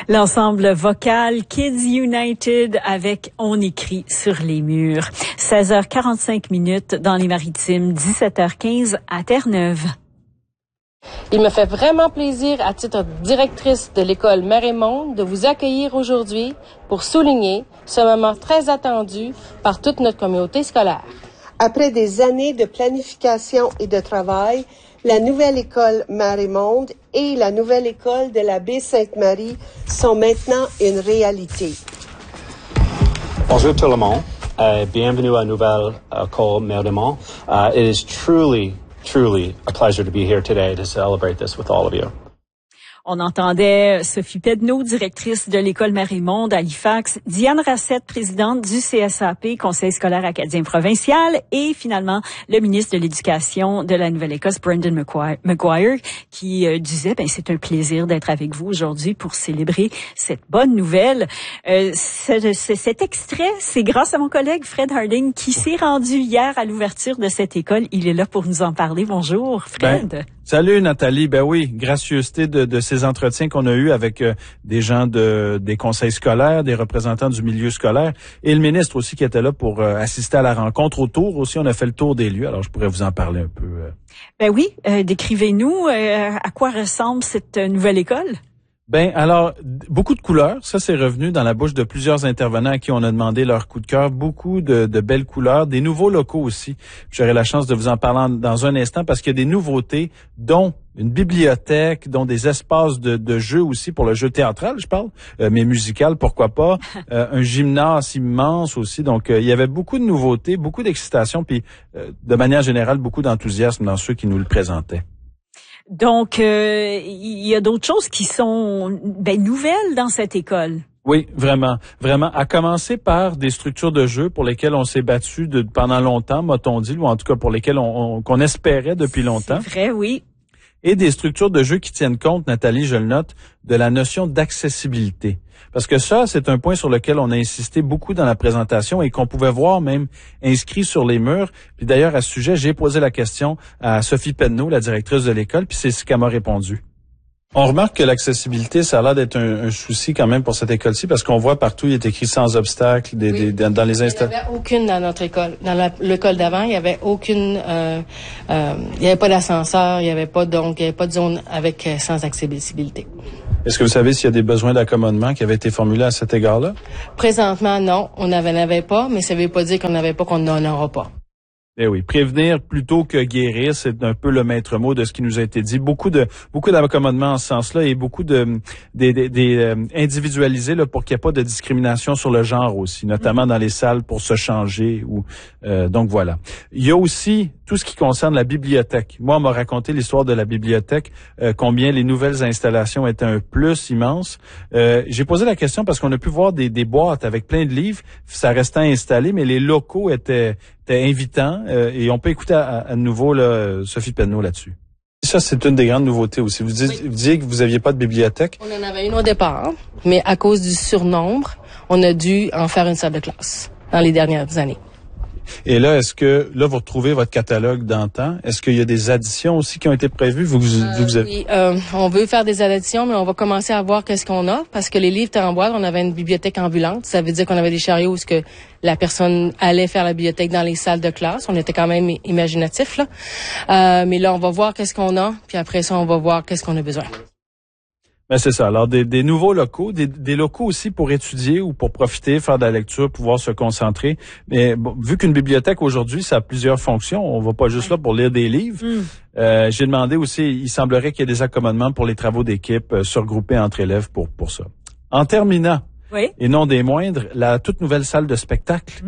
L'ensemble vocal Kids United avec On écrit sur les murs. 16h45 dans les Maritimes, 17h15 à Terre-Neuve. Il me fait vraiment plaisir, à titre de directrice de l'école Mère-et-Monde, de vous accueillir aujourd'hui pour souligner ce moment très attendu par toute notre communauté scolaire. Après des années de planification et de travail, la nouvelle école Mère-et-Monde et la nouvelle école de la Baie-Sainte-Marie sont maintenant une réalité. Bonjour tout le monde. Bienvenue à la nouvelle école Mère-et-Monde. It is truly a pleasure to be here today to celebrate this with all of you. On entendait Sophie Pedneau, directrice de l'école Mère-et-Monde à Halifax, Diane Racette, présidente du CSAP, Conseil scolaire acadien provincial, et finalement le ministre de l'Éducation de la Nouvelle-Écosse, Brendan Maguire, qui disait c'est un plaisir d'être avec vous aujourd'hui pour célébrer cette bonne nouvelle. Cet extrait, c'est grâce à mon collègue Fred Harding qui s'est rendu hier à l'ouverture de cette école. Il est là pour nous en parler. Bonjour, Fred. Salut Nathalie, oui, gracieuseté de ces entretiens qu'on a eus avec des gens des conseils scolaires, des représentants du milieu scolaire et le ministre aussi qui était là pour assister à la rencontre. Autour aussi, on a fait le tour des lieux, alors je pourrais vous en parler un peu. Oui, décrivez-nous à quoi ressemble cette nouvelle école. Alors, beaucoup de couleurs. Ça, c'est revenu dans la bouche de plusieurs intervenants à qui on a demandé leur coup de cœur. Beaucoup de belles couleurs, des nouveaux locaux aussi. J'aurai la chance de vous en parler dans un instant parce qu'il y a des nouveautés, dont une bibliothèque, dont des espaces de jeu aussi pour le jeu théâtral, je parle, mais musical, pourquoi pas. Un gymnase immense aussi. Donc, il y avait beaucoup de nouveautés, beaucoup d'excitation, puis de manière générale, beaucoup d'enthousiasme dans ceux qui nous le présentaient. Donc, il y a d'autres choses qui sont nouvelles dans cette école. Oui, vraiment. À commencer par des structures de jeu pour lesquelles on s'est battu pendant longtemps, m'a-t-on dit, ou en tout cas pour lesquelles qu'on espérait depuis longtemps. C'est vrai, oui. Et des structures de jeu qui tiennent compte, Nathalie, je le note, de la notion d'accessibilité. Parce que ça, c'est un point sur lequel on a insisté beaucoup dans la présentation et qu'on pouvait voir même inscrit sur les murs. Puis d'ailleurs, à ce sujet, j'ai posé la question à Sophie Pedneau, la directrice de l'école, puis c'est ce qu'elle m'a répondu. On remarque que l'accessibilité, ça a l'air d'être un souci quand même pour cette école-ci, parce qu'on voit partout, il est écrit sans obstacle dans les installations. Il n'y avait aucune dans notre école. Dans l'école d'avant, il n'y avait aucune, il n'y avait pas d'ascenseur, il n'y avait pas de zone avec sans accessibilité. Est-ce que vous savez s'il y a des besoins d'accommodement qui avaient été formulés à cet égard-là? Présentement, non, on n'en avait pas, mais ça ne veut pas dire qu'on n'avait pas qu'on n'en aura pas. Eh oui, prévenir plutôt que guérir, c'est un peu le maître mot de ce qui nous a été dit. Beaucoup d'accommodements en ce sens-là et beaucoup individualisés là pour qu'il n'y ait pas de discrimination sur le genre aussi, notamment dans les salles pour se changer donc voilà. Il y a aussi tout ce qui concerne la bibliothèque. Moi, on m'a raconté l'histoire de la bibliothèque, combien les nouvelles installations étaient un plus immense. J'ai posé la question parce qu'on a pu voir des boîtes avec plein de livres, ça restait installé, mais les locaux étaient invitants et on peut écouter à nouveau Sophie Pedneau là-dessus. Ça, c'est une des grandes nouveautés aussi. Vous disiez que vous aviez pas de bibliothèque. On en avait une au départ, mais à cause du surnombre, on a dû en faire une salle de classe dans les dernières années. Et là, est-ce que vous retrouvez votre catalogue d'antan? Est-ce qu'il y a des additions aussi qui ont été prévues? Oui, on veut faire des additions, mais on va commencer à voir qu'est-ce qu'on a, parce que les livres étaient en boîte, on avait une bibliothèque ambulante. Ça veut dire qu'on avait des chariots où que la personne allait faire la bibliothèque dans les salles de classe. On était quand même imaginatifs, là. Mais là, on va voir qu'est-ce qu'on a, puis après ça, on va voir qu'est-ce qu'on a besoin. C'est ça. Alors, des nouveaux locaux, des locaux aussi pour étudier ou pour profiter, faire de la lecture, pouvoir se concentrer. Mais vu qu'une bibliothèque aujourd'hui, ça a plusieurs fonctions, on va pas juste là pour lire des livres. J'ai demandé aussi, il semblerait qu'il y ait des accommodements pour les travaux d'équipe, surgroupés entre élèves pour ça. En terminant, oui. Et non des moindres, la toute nouvelle salle de spectacle,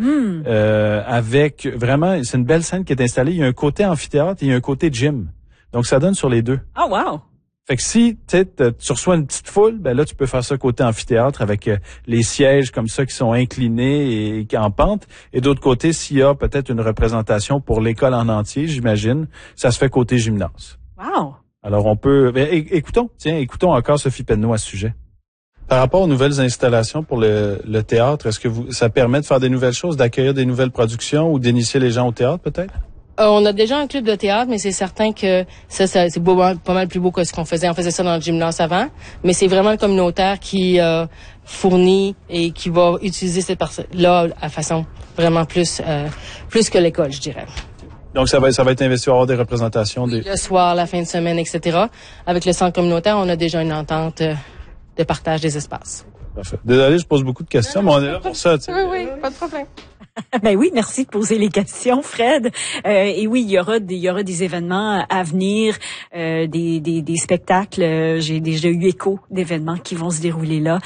avec vraiment, c'est une belle scène qui est installée. Il y a un côté amphithéâtre et il y a un côté gym. Donc, ça donne sur les deux. Oh, wow! Fait que si tu reçois une petite foule, là tu peux faire ça côté amphithéâtre avec les sièges comme ça qui sont inclinés et en pente. Et d'autre côté, s'il y a peut-être une représentation pour l'école en entier, j'imagine, ça se fait côté gymnase. Wow. Alors on peut écoutons encore Sophie Pedneau à ce sujet. Par rapport aux nouvelles installations pour le théâtre, est-ce que ça permet de faire des nouvelles choses, d'accueillir des nouvelles productions ou d'initier les gens au théâtre peut-être? On a déjà un club de théâtre, mais c'est certain que ça c'est pas mal plus beau que ce qu'on faisait. On faisait ça dans le gymnase avant, mais c'est vraiment le communautaire qui fournit et qui va utiliser cette partie-là à façon vraiment plus que l'école, je dirais. Donc, ça va être investi, il va y avoir des représentations. Le soir, la fin de semaine, etc. Avec le centre communautaire, on a déjà une entente de partage des espaces. Parfait. Désolé, je pose beaucoup de questions, mais on est là pour ça. Tu sais. Oui, pas de problème. Ben oui, merci de poser les questions, Fred. Et oui, il y aura des événements à venir, des spectacles. J'ai déjà eu écho d'événements qui vont se dérouler là.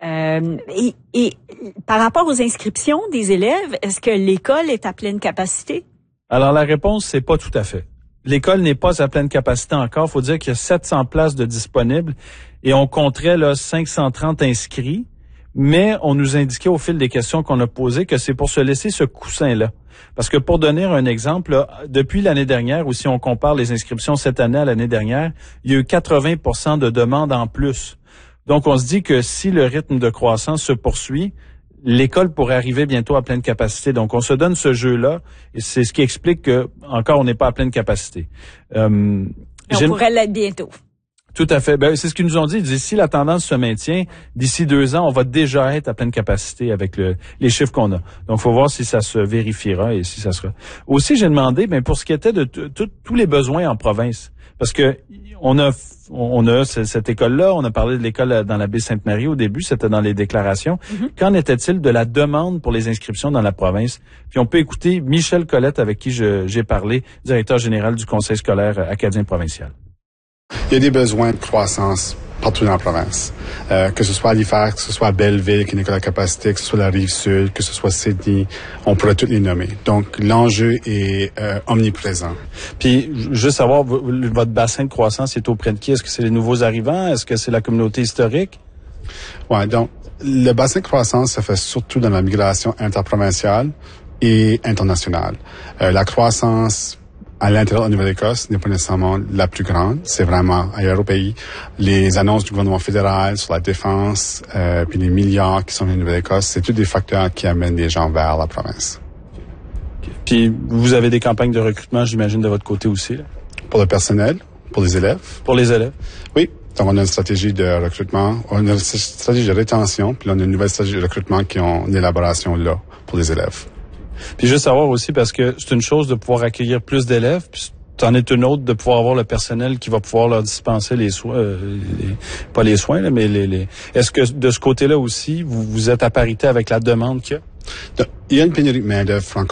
Et par rapport aux inscriptions des élèves, est-ce que l'école est à pleine capacité? Alors, la réponse, c'est pas tout à fait. L'école n'est pas à pleine capacité encore. Il faut dire qu'il y a 700 places de disponibles et on compterait là 530 inscrits. Mais on nous indiquait au fil des questions qu'on a posées que c'est pour se laisser ce coussin-là. Parce que pour donner un exemple, là, depuis l'année dernière, ou si on compare les inscriptions cette année à l'année dernière, il y a eu 80% de demandes en plus. Donc, on se dit que si le rythme de croissance se poursuit, l'école pourrait arriver bientôt à pleine capacité. Donc, on se donne ce jeu-là et c'est ce qui explique que encore on n'est pas à pleine capacité. On pourrait l'être bientôt. Tout à fait. Ben, c'est ce qu'ils nous ont dit. Ils disent, si la tendance se maintient, d'ici 2 ans, on va déjà être à pleine capacité avec les chiffres qu'on a. Donc, il faut voir si ça se vérifiera et si ça sera. Aussi, j'ai demandé, ben, pour ce qui était de tous les besoins en province. Parce que on a cette école-là, on a parlé de l'école dans la baie Sainte-Marie au début, c'était dans les déclarations. Mm-hmm. Qu'en était-il de la demande pour les inscriptions dans la province? Puis on peut écouter Michel Collette, avec qui j'ai parlé, directeur général du Conseil scolaire acadien provincial. Il y a des besoins de croissance partout dans la province. Que ce soit à Halifax, que ce soit à Belleville, qui est une école à capacité, que ce soit la Rive-Sud, que ce soit Sydney, on pourrait toutes les nommer. Donc, l'enjeu est omniprésent. Puis, juste savoir, votre bassin de croissance est auprès de qui? Est-ce que c'est les nouveaux arrivants? Est-ce que c'est la communauté historique? Ouais, donc, le bassin de croissance se fait surtout dans la migration interprovinciale et internationale. La croissance à l'intérieur de la Nouvelle-Écosse n'est pas nécessairement la plus grande. C'est vraiment ailleurs au pays. Les annonces du gouvernement fédéral sur la défense, puis les milliards qui sont venus de Nouvelle-Écosse, c'est tous des facteurs qui amènent les gens vers la province. Okay. Puis, vous avez des campagnes de recrutement, j'imagine, de votre côté aussi, là? Pour le personnel, pour les élèves. Pour les élèves? Oui. Donc, on a une stratégie de recrutement, on a une stratégie de rétention, puis là, on a une nouvelle stratégie de recrutement qui est en élaboration là pour les élèves. Puis juste savoir aussi, parce que c'est une chose de pouvoir accueillir plus d'élèves, puis c'en est une autre de pouvoir avoir le personnel qui va pouvoir leur dispenser les soins, pas les soins, là, mais les. Est-ce que de ce côté-là aussi, vous êtes à parité avec la demande qu'il y a? Il y a une pénurie de main-d'œuvre francophone